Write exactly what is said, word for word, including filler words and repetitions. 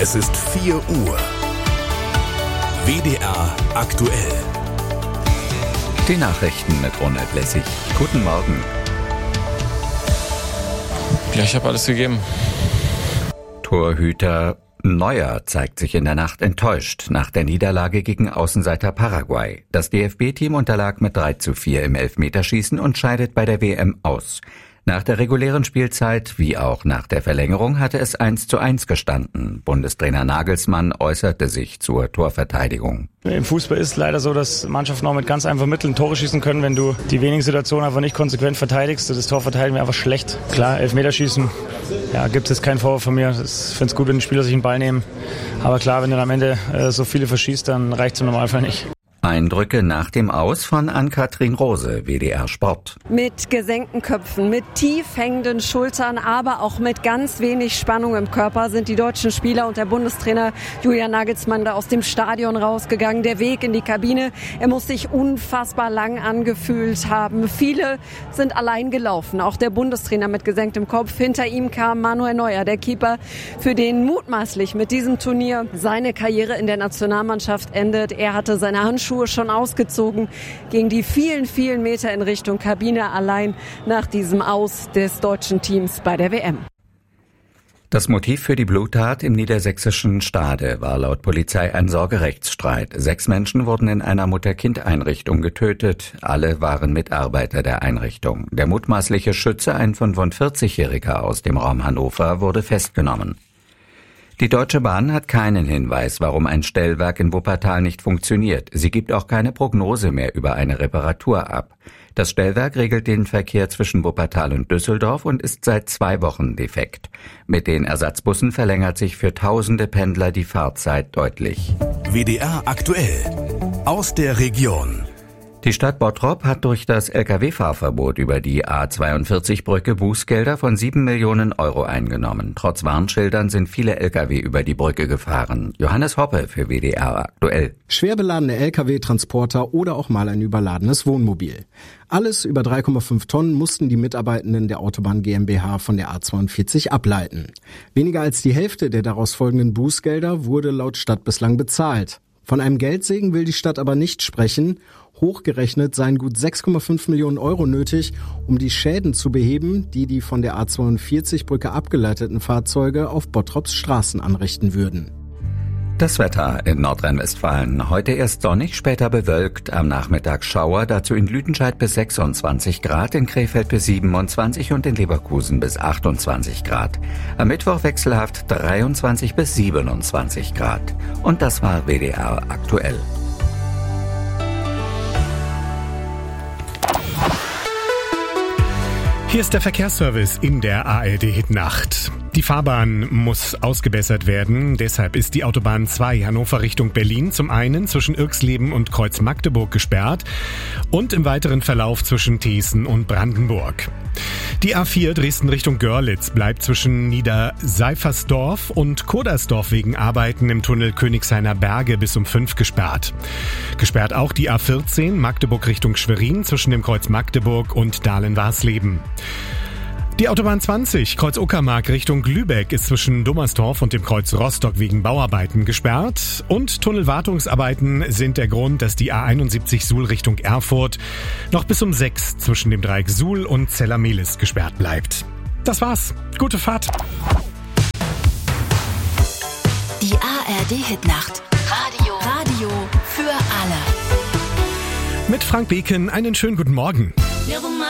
Es ist vier Uhr. W D R aktuell. Die Nachrichten mit Ronald Lessig. Guten Morgen. Ja, ich habe alles gegeben. Torhüter Neuer zeigt sich in der Nacht enttäuscht nach der Niederlage gegen Außenseiter Paraguay. Das D F B-Team unterlag mit drei zu vier im Elfmeterschießen und scheidet bei der W M aus. Nach der regulären Spielzeit wie auch nach der Verlängerung hatte es eins zu eins gestanden. Bundestrainer Nagelsmann äußerte sich zur Torverteidigung. Im Fußball ist es leider so, dass Mannschaften auch mit ganz einfachen Mitteln Tore schießen können, wenn du die wenigen Situationen einfach nicht konsequent verteidigst. Das Tor verteidigen wir einfach schlecht. Klar, Elfmeterschießen, ja, gibt es keinen Vorwurf von mir. Ich finde es gut, wenn die Spieler sich den Ball nehmen. Aber klar, wenn du am Ende äh, so viele verschießt, dann reicht es im Normalfall nicht. Eindrücke nach dem Aus von Ann-Kathrin Rose, W D R Sport. Mit gesenkten Köpfen, mit tief hängenden Schultern, aber auch mit ganz wenig Spannung im Körper sind die deutschen Spieler und der Bundestrainer Julian Nagelsmann da aus dem Stadion rausgegangen. Der Weg in die Kabine, er muss sich unfassbar lang angefühlt haben. Viele sind allein gelaufen, auch der Bundestrainer mit gesenktem Kopf. Hinter ihm kam Manuel Neuer, der Keeper, für den mutmaßlich mit diesem Turnier seine Karriere in der Nationalmannschaft endet. Er hatte seine Handschuhe schon ausgezogen, gegen die vielen, vielen Meter in Richtung Kabine allein nach diesem Aus des deutschen Teams bei der W M. Das Motiv für die Bluttat im niedersächsischen Stade war laut Polizei ein Sorgerechtsstreit. Sechs Menschen wurden in einer Mutter-Kind-Einrichtung getötet. Alle waren Mitarbeiter der Einrichtung. Der mutmaßliche Schütze, ein fünfundvierzigjähriger aus dem Raum Hannover, wurde festgenommen. Die Deutsche Bahn hat keinen Hinweis, warum ein Stellwerk in Wuppertal nicht funktioniert. Sie gibt auch keine Prognose mehr über eine Reparatur ab. Das Stellwerk regelt den Verkehr zwischen Wuppertal und Düsseldorf und ist seit zwei Wochen defekt. Mit den Ersatzbussen verlängert sich für tausende Pendler die Fahrzeit deutlich. W D R aktuell. Aus der Region. Die Stadt Bottrop hat durch das L K W-Fahrverbot über die A zweiundvierzig-Brücke Bußgelder von sieben Millionen Euro eingenommen. Trotz Warnschildern sind viele L K W über die Brücke gefahren. Johannes Hoppe für W D R aktuell. Schwer beladene L K W-Transporter oder auch mal ein überladenes Wohnmobil. Alles über drei Komma fünf Tonnen mussten die Mitarbeitenden der Autobahn GmbH von der A zweiundvierzig ableiten. Weniger als die Hälfte der daraus folgenden Bußgelder wurde laut Stadt bislang bezahlt. Von einem Geldsegen will die Stadt aber nicht sprechen. Hochgerechnet seien gut sechs Komma fünf Millionen Euro nötig, um die Schäden zu beheben, die die von der A zweiundvierzig-Brücke abgeleiteten Fahrzeuge auf Bottrops Straßen anrichten würden. Das Wetter in Nordrhein-Westfalen. Heute erst sonnig, später bewölkt, am Nachmittag Schauer, dazu in Lüdenscheid bis sechsundzwanzig Grad, in Krefeld bis siebenundzwanzig und in Leverkusen bis achtundzwanzig Grad. Am Mittwoch wechselhaft dreiundzwanzig bis siebenundzwanzig Grad. Und das war W D R aktuell. Hier ist der Verkehrsservice in der A R D-Hitnacht. Die Fahrbahn muss ausgebessert werden, deshalb ist die Autobahn zwei Hannover Richtung Berlin zum einen zwischen Irxleben und Kreuz Magdeburg gesperrt und im weiteren Verlauf zwischen Thesen und Brandenburg. Die A vier Dresden Richtung Görlitz bleibt zwischen Niederseifersdorf und Kodersdorf wegen Arbeiten im Tunnel Königshainer Berge bis um fünf gesperrt. Gesperrt auch die A vierzehn Magdeburg Richtung Schwerin zwischen dem Kreuz Magdeburg und Dahlen-Warsleben. Die Autobahn zwanzig, Kreuz Uckermark Richtung Lübeck, ist zwischen Dummersdorf und dem Kreuz Rostock wegen Bauarbeiten gesperrt. Und Tunnelwartungsarbeiten sind der Grund, dass die A einundsiebzig Suhl Richtung Erfurt noch bis um sechs zwischen dem Dreieck Suhl und Zella-Mehlis gesperrt bleibt. Das war's. Gute Fahrt. Die A R D-Hitnacht. Radio. Radio für alle. Mit Frank Beken einen schönen guten Morgen. Der Roman